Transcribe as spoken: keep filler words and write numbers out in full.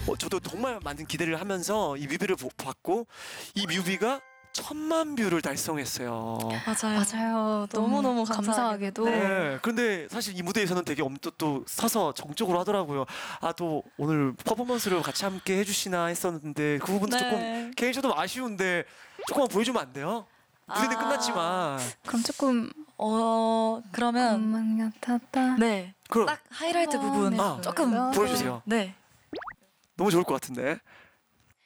어, 저도 정말 많은 기대를 하면서 이 뮤비를 보, 봤고 이 뮤비가 천만 뷰를 달성했어요. 맞아요. 맞아요. 너무너무 감사하게도. 네. 그런데 사실 이 무대에서는 되게 엄청 또 서서 정적으로 하더라고요. 아, 또 오늘 퍼포먼스를 같이 함께 해주시나 했었는데 그 부분도 네. 조금 개인적으로 좀 아쉬운데 조금만 보여주면 안 돼요? 무대는 아. 끝났지만. 그럼 조금 어 그러면 엄만 같았다. 네. 그럼 딱 하이라이트 부분 아, 조금 보여주세요. 네. 너무 좋을 것 같은데.